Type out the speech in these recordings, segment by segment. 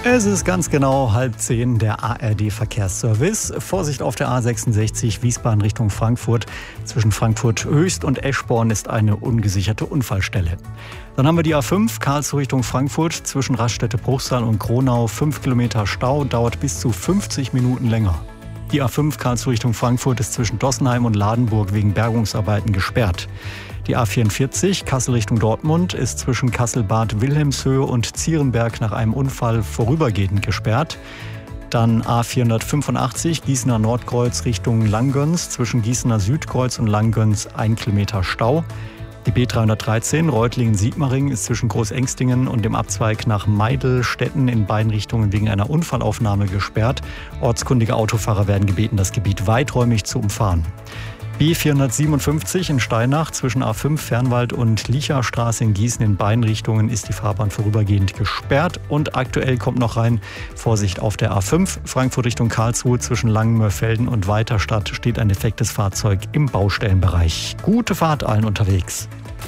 Es ist ganz genau 9:30, der ARD-Verkehrsservice. Vorsicht auf der A66 Wiesbaden Richtung Frankfurt. Zwischen Frankfurt Höchst und Eschborn ist eine ungesicherte Unfallstelle. Dann haben wir die A5 Karlsruhe Richtung Frankfurt. Zwischen Raststätte-Bruchsal und Kronau 5 Kilometer Stau, dauert bis zu 50 Minuten länger. Die A5 Karlsruhe Richtung Frankfurt ist zwischen Dossenheim und Ladenburg wegen Bergungsarbeiten gesperrt. Die A44 Kassel Richtung Dortmund ist zwischen Kassel-Bad Wilhelmshöhe und Zierenberg nach einem Unfall vorübergehend gesperrt. Dann A485 Gießener Nordkreuz Richtung Langgöns, zwischen Gießener Südkreuz und Langgöns 1 Kilometer Stau. Die B313 Reutlingen-Sigmaringen ist zwischen Großengstingen und dem Abzweig nach Meidelstetten in beiden Richtungen wegen einer Unfallaufnahme gesperrt. Ortskundige Autofahrer werden gebeten, das Gebiet weiträumig zu umfahren. B457 in Steinach zwischen A5 Fernwald und Licherstraße in Gießen in beiden Richtungen ist die Fahrbahn vorübergehend gesperrt. Und aktuell kommt noch rein, Vorsicht auf der A5 Frankfurt Richtung Karlsruhe zwischen Langenmörfelden und Weiterstadt steht ein defektes Fahrzeug im Baustellenbereich. Gute Fahrt allen unterwegs.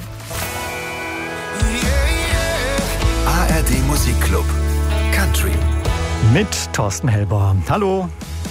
ARD Musikclub Country Mit Thorsten Helber. Hallo.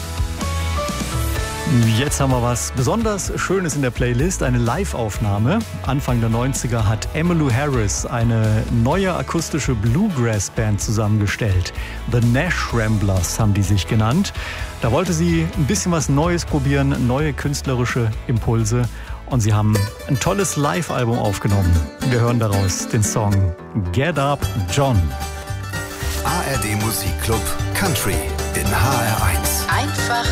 Jetzt haben wir was besonders Schönes in der Playlist, eine Live-Aufnahme. Anfang der 90er hat Emmylou Harris eine neue akustische Bluegrass-Band zusammengestellt. The Nash Ramblers haben die sich genannt. Da wollte sie ein bisschen was Neues probieren, neue künstlerische Impulse. Und sie haben ein tolles Live-Album aufgenommen. Wir hören daraus den Song Get Up John. ARD Musikclub Country in HR1. Einfach